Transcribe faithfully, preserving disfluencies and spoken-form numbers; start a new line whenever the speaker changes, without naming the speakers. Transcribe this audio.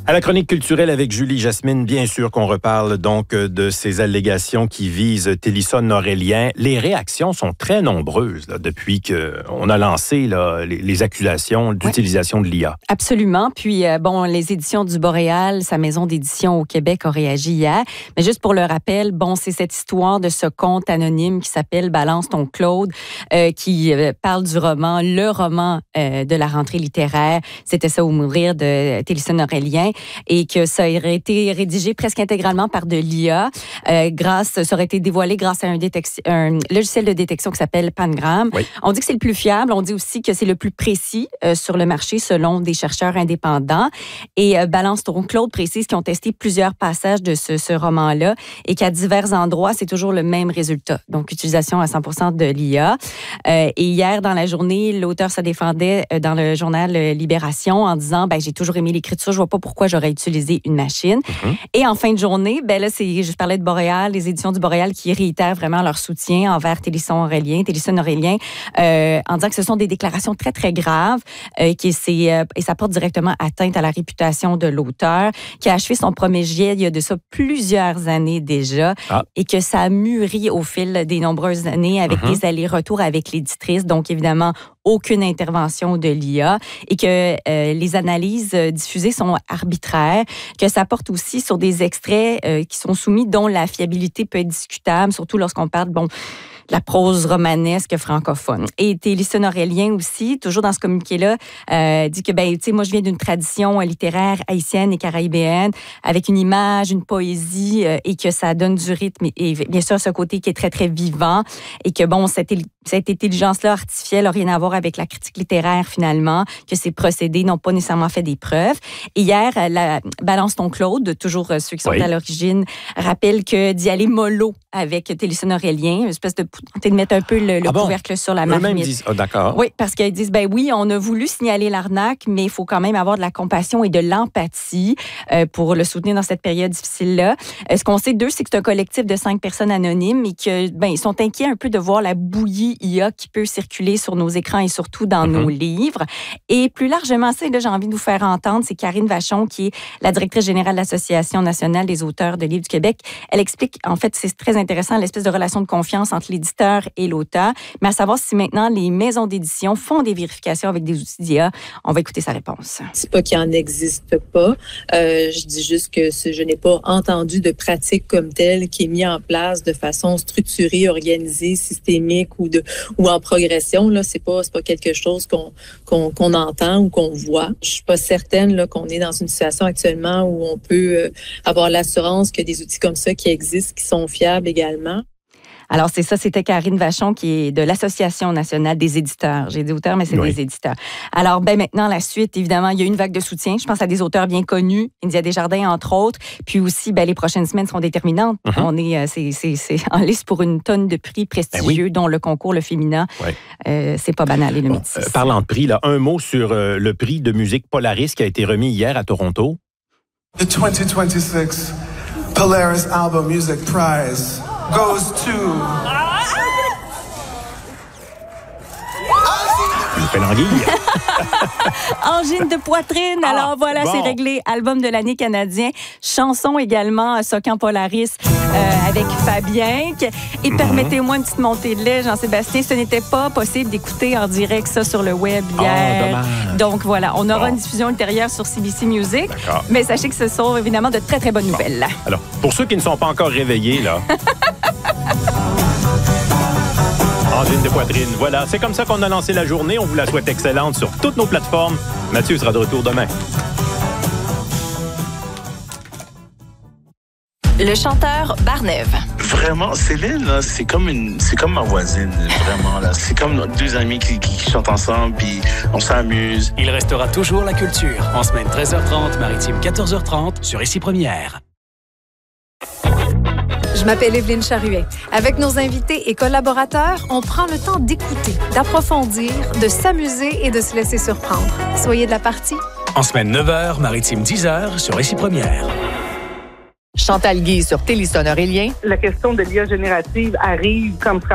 À la chronique culturelle avec Julie Jasmine, bien sûr qu'on reparle donc de ces allégations qui visent Télisson Aurélien. Les réactions sont très nombreuses là, depuis qu'on a lancé là, les, les accusations d'utilisation
ouais.
de l'I A.
Absolument. Puis, euh, bon, les éditions du Boréal, sa maison d'édition au Québec, a réagi hier. Mais juste pour le rappel, bon, c'est cette histoire de ce conte anonyme qui s'appelle « Balance ton Claude euh, », qui euh, parle du roman, le roman euh, de la rentrée littéraire. C'était ça ou mourir de Télisson Aurélien. Et que ça aurait été rédigé presque intégralement par de l'I A. Euh, grâce, ça aurait été dévoilé grâce à un, détec- un logiciel de détection qui s'appelle Pangram.
Oui.
On dit que c'est le plus fiable. On dit aussi que c'est le plus précis euh, sur le marché selon des chercheurs indépendants. Et euh, Balance ton Claude précise qu'ils ont testé plusieurs passages de ce, ce roman-là et qu'à divers endroits, c'est toujours le même résultat. Donc, utilisation à cent pour cent de l'I A. Euh, et hier, dans la journée, l'auteur se défendait euh, dans le journal Libération en disant ben, « J'ai toujours aimé l'écriture, je vois pas pourquoi j'aurais utiliser une machine. Mm-hmm. » Et en fin de journée, ben là, c'est, je parlais de Boréal, les éditions du Boréal qui réitèrent vraiment leur soutien envers Télisson Aurélien, Télisson Aurélien, euh, en disant que ce sont des déclarations très, très graves euh, qui, c'est, euh, et ça porte directement atteinte à la réputation de l'auteur, qui a achevé son premier jet il y a de ça plusieurs années déjà, ah. et que ça a mûri au fil des nombreuses années avec mm-hmm. des allers-retours avec l'éditrice. Donc, évidemment, aucune intervention de l'I A et que euh, les analyses euh, diffusées sont arbitraires, que ça porte aussi sur des extraits euh, qui sont soumis dont la fiabilité peut être discutable, surtout lorsqu'on parle, bon, de la prose romanesque francophone. Et Télisson Aurélien aussi, toujours dans ce communiqué-là, euh, dit que, ben, tu sais, moi, je viens d'une tradition littéraire haïtienne et caraïbéenne avec une image, une poésie euh, et que ça donne du rythme et, et bien sûr ce côté qui est très, très vivant et que, bon, cette, cette intelligence-là artificielle n'a rien à voir avec la critique littéraire finalement, que ces procédés n'ont pas nécessairement fait des preuves. Et hier, la Balance ton Claude, toujours ceux qui sont oui. à l'origine, rappelle que d'y aller mollo avec Télisson Aurélien, une espèce de de mettre un peu le, le ah bon? couvercle sur la marmite.
Eux-mêmes disent, oh, d'accord.
Oui, parce qu'ils disent, ben oui, on a voulu signaler l'arnaque, mais il faut quand même avoir de la compassion et de l'empathie euh, pour le soutenir dans cette période difficile-là. Euh, ce qu'on sait d'eux, c'est que c'est un collectif de cinq personnes anonymes et que ben ils sont inquiets un peu de voir la bouillie I A qui peut circuler sur nos écrans et surtout dans mm-hmm. nos livres. Et plus largement, ça, là, j'ai envie de vous faire entendre, c'est Karine Vachon, qui est la directrice générale de l'Association nationale des auteurs de livres du Québec. Elle explique, en fait, c'est très intéressant, l'espèce de relation de confiance entre l'éditeur et l'auteur, mais à savoir si maintenant les maisons d'édition font des vérifications avec des outils d'I A. On va écouter sa réponse.
C'est pas qu'il en existe pas. Euh, je dis juste que je n'ai pas entendu de pratique comme telle qui est mise en place de façon structurée, organisée, systémique ou de ou en progression. Là, c'est pas c'est pas quelque chose qu'on qu'on, qu'on entend ou qu'on voit. Je suis pas certaine là qu'on est dans une situation actuellement où on peut euh, avoir l'assurance que des outils comme ça qui existent, qui sont fiables également.
Alors, c'est ça, c'était Karine Vachon, qui est de l'Association nationale des éditeurs. J'ai dit auteurs, mais c'est oui. des éditeurs. Alors, ben maintenant, la suite, évidemment, il y a une vague de soutien. Je pense à des auteurs bien connus, India Desjardins, entre autres. Puis aussi, ben, les prochaines semaines seront déterminantes. Mm-hmm. On est, c'est, c'est, c'est en liste pour une tonne de prix prestigieux, ben oui. dont le concours Le Féminin. Oui. Euh, c'est pas banal, et le bon, métis.
Euh, parlant de prix, là, un mot sur euh, le prix de musique Polaris qui a été remis hier à Toronto.
The twenty twenty-six Polaris Album Music Prize goes to...
Angine de poitrine. Ah, alors voilà, bon. C'est réglé. Album de l'année canadien. Chanson également, Socan Polaris euh, avec Fabien. Et mm-hmm. permettez-moi une petite montée de lait, Jean-Sébastien. Ce n'était pas possible d'écouter en direct ça sur le web hier. Oh, donc voilà, on aura bon. une diffusion ultérieure sur C B C Music. D'accord. Mais sachez que ce sont évidemment de très, très bonnes bon. nouvelles.
Alors, pour ceux qui ne sont pas encore réveillés, là... Angine de poitrine. Voilà, c'est comme ça qu'on a lancé la journée. On vous la souhaite excellente sur toutes nos plateformes. Mathieu sera de retour demain.
Le chanteur Barnève.
Vraiment, Céline, là, c'est comme une, c'est comme ma voisine, vraiment là. C'est comme deux amis qui, qui chantent ensemble, puis on s'amuse.
Il restera toujours la culture. En semaine treize heures trente, maritime quatorze heures trente, sur Ici Première.
Je m'appelle Evelyne Charuet. Avec nos invités et collaborateurs, on prend le temps d'écouter, d'approfondir, de s'amuser et de se laisser surprendre. Soyez de la partie.
En semaine neuf heures, maritime dix heures, sur Ici Première.
Chantal Guy sur Télisson Aurélien.
La question de l'I A générative arrive comme